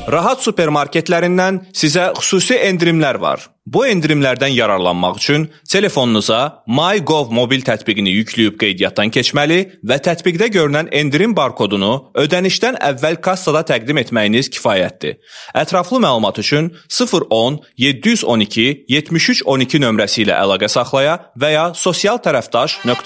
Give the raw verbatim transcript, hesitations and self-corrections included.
Rahat supermarketlərindən sizə xüsusi endirimlər var. Bu endirimlərdən yararlanmaq üçün telefonunuza MyGov mobil tətbiqini yükləyib qeydiyyatdan keçməli və tətbiqdə görünən endirim barkodunu ödənişdən əvvəl kassada təqdim etməyiniz kifayətdir. Ətraflı məlumat üçün sıfır on yeddi yüz on iki yetmiş üç on iki nömrəsi ilə əlaqə saxlaya və ya sosial tərəfdaş nöqtə